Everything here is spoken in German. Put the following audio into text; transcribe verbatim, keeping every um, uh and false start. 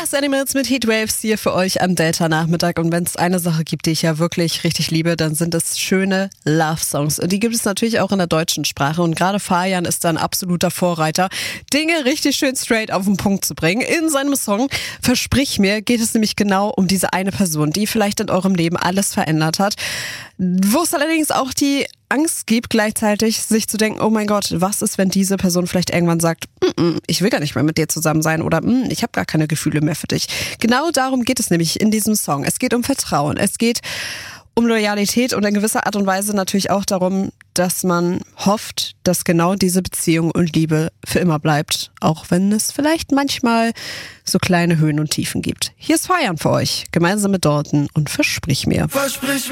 Glass Animals mit Heatwaves hier für euch am Delta-Nachmittag. Und wenn es eine Sache gibt, die ich ja wirklich richtig liebe, dann sind es schöne Love-Songs. Und die gibt es natürlich auch in der deutschen Sprache. Und gerade Fajan ist da ein absoluter Vorreiter, Dinge richtig schön straight auf den Punkt zu bringen. In seinem Song Versprich mir geht es nämlich genau um diese eine Person, die vielleicht in eurem Leben alles verändert hat. Wo es allerdings auch die Angst gibt, gleichzeitig sich zu denken, oh mein Gott, was ist, wenn diese Person vielleicht irgendwann sagt, mm-mm, ich will gar nicht mehr mit dir zusammen sein oder mm, ich habe gar keine Gefühle mehr für dich. Genau darum geht es nämlich in diesem Song. Es geht um Vertrauen, es geht um Loyalität und in gewisser Art und Weise natürlich auch darum, dass man hofft, dass genau diese Beziehung und Liebe für immer bleibt, auch wenn es vielleicht manchmal so kleine Höhen und Tiefen gibt. Hier ist Feiern für euch, gemeinsam mit Dalton und Versprich mir. Versprich